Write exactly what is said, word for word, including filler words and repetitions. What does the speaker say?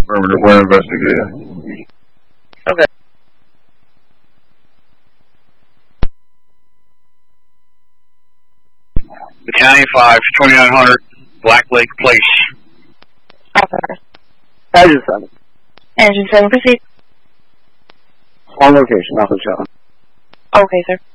Affirmative, we're investigating. Okay. Battalion five, twenty-nine hundred, Black Lake Place. Okay. Engine seven. Engine seven, proceed. On location, Alpha Seven. Okay, sir.